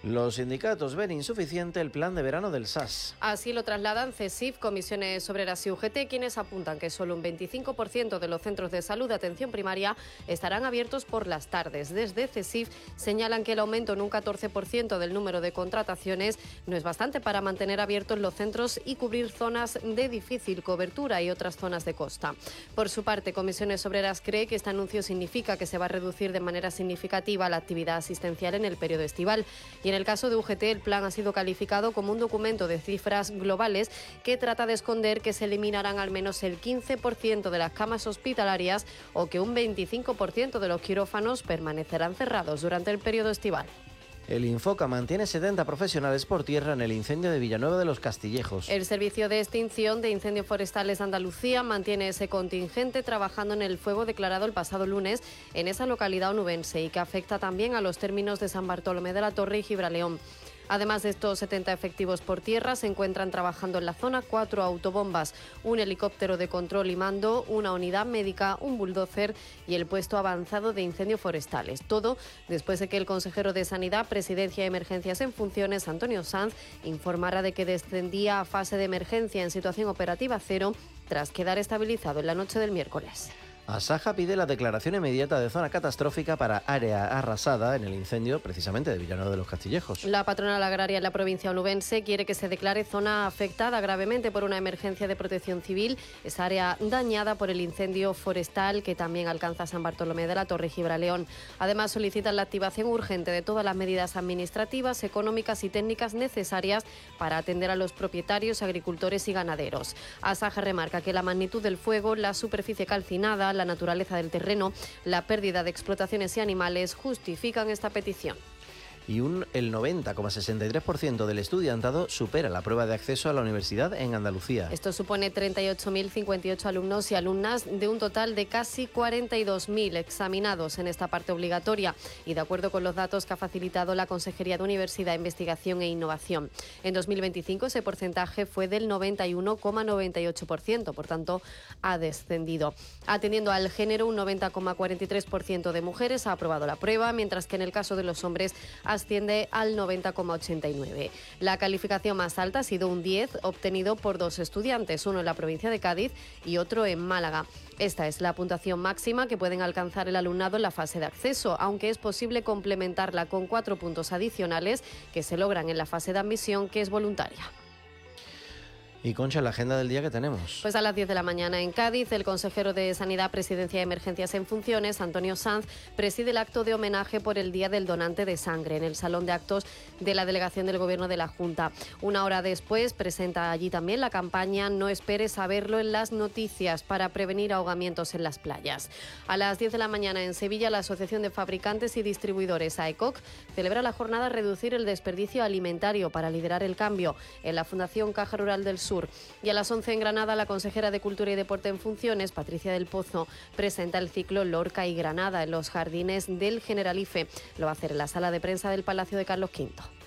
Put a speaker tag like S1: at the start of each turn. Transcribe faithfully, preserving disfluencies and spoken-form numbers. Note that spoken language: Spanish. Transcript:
S1: Los sindicatos ven insuficiente el plan de verano del S A S.
S2: Así lo trasladan CESIF, Comisiones Obreras y U G T, quienes apuntan que solo un veinticinco por ciento de los centros de salud de atención primaria estarán abiertos por las tardes. Desde CESIF señalan que el aumento en un catorce por ciento del número de contrataciones no es bastante para mantener abiertos los centros y cubrir zonas de difícil cobertura y otras zonas de costa. Por su parte, Comisiones Obreras cree que este anuncio significa que se va a reducir de manera significativa la actividad asistencial en el periodo estival. Y en el caso de U G T, el plan ha sido calificado como un documento de cifras globales que trata de esconder que se eliminarán al menos el quince por ciento de las camas hospitalarias o que un veinticinco por ciento de los quirófanos permanecerán cerrados durante el periodo estival.
S1: El Infoca mantiene setenta profesionales por tierra en el incendio de Villanueva de los Castillejos.
S2: El Servicio de Extinción de Incendios Forestales de Andalucía mantiene ese contingente trabajando en el fuego declarado el pasado lunes en esa localidad onubense y que afecta también a los términos de San Bartolomé de la Torre y Gibraleón. Además de estos setenta efectivos por tierra, se encuentran trabajando en la zona cuatro autobombas, un helicóptero de control y mando, una unidad médica, un bulldozer y el puesto avanzado de incendios forestales. Todo después de que el consejero de Sanidad, Presidencia y Emergencias en funciones, Antonio Sanz, informara de que descendía a fase de emergencia en situación operativa cero tras quedar estabilizado en la noche del miércoles.
S1: Asaja pide la declaración inmediata de zona catastrófica para área arrasada en el incendio precisamente de Villanueva de los Castillejos.
S2: La patronal agraria en la provincia onubense quiere que se declare zona afectada gravemente por una emergencia de protección civil, esa área dañada por el incendio forestal que también alcanza San Bartolomé de la Torre y Gibraleón. Además, solicitan la activación urgente de todas las medidas administrativas, económicas y técnicas necesarias para atender a los propietarios, agricultores y ganaderos. Asaja remarca que la magnitud del fuego, la superficie calcinada, la naturaleza del terreno, la pérdida de explotaciones y animales justifican esta petición.
S1: Y un, el noventa coma sesenta y tres por ciento del estudiantado supera la prueba de acceso a la universidad en Andalucía.
S2: Esto supone treinta y ocho mil cincuenta y ocho alumnos y alumnas de un total de casi cuarenta y dos mil examinados en esta parte obligatoria y de acuerdo con los datos que ha facilitado la Consejería de Universidad, Investigación e Innovación. En dos mil veinticinco ese porcentaje fue del noventa y uno coma noventa y ocho por ciento, por tanto ha descendido. Atendiendo al género, un noventa coma cuarenta y tres por ciento de mujeres ha aprobado la prueba, mientras que en el caso de los hombres ha asciende al noventa coma ochenta y nueve. La calificación más alta ha sido un diez, obtenido por dos estudiantes, uno en la provincia de Cádiz y otro en Málaga. Esta es la puntuación máxima que pueden alcanzar el alumnado en la fase de acceso, aunque es posible complementarla con cuatro puntos adicionales que se logran en la fase de admisión, que es voluntaria.
S1: Y Concha, la agenda del día que tenemos.
S2: Pues a las diez de la mañana en Cádiz, el consejero de Sanidad, Presidencia y Emergencias en funciones, Antonio Sanz, preside el acto de homenaje por el Día del Donante de Sangre en el Salón de Actos de la Delegación del Gobierno de la Junta. Una hora después presenta allí también la campaña No esperes saberlo en las noticias para prevenir ahogamientos en las playas. A las diez de la mañana en Sevilla, la Asociación de Fabricantes y Distribuidores, A E C O C, celebra la jornada Reducir el desperdicio alimentario para liderar el cambio en la Fundación Caja Rural del Sur. Y a las once en Granada, la consejera de Cultura y Deporte en funciones, Patricia del Pozo, presenta el ciclo Lorca y Granada en los jardines del Generalife. Lo va a hacer en la sala de prensa del Palacio de Carlos quinto.